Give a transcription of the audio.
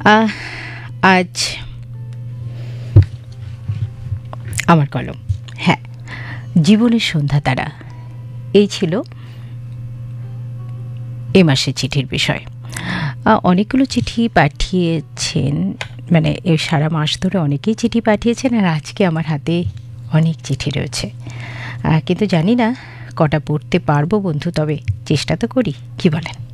আহ, আজ আমার কলম, হ্যাঁ, জীবনের সন্ধ্যা তারা, এই ছিল এ মাসের চিঠির বিষয়। অনেকগুলো চিঠি পাঠিয়েছেন, মানে এই সারা মাস ধরে অনেকেই চিঠি পাঠিয়েছেন, আর আজকে আমার হাতে অনেক চিঠি রয়েছে, কিন্তু জানি না কটা পড়তে পারবো বন্ধু, তবে চেষ্টা তো করি, কি বলেন?